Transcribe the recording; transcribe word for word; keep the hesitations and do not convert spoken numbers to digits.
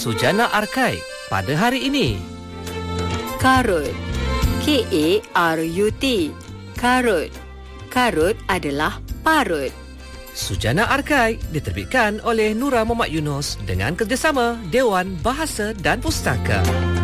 Sujana Arkai pada hari ini. Karut. K A R U T. Karut. Karut adalah parut. Sujana Arkai diterbitkan oleh Nura Muhammad Yunus dengan kerjasama Dewan Bahasa dan Pustaka.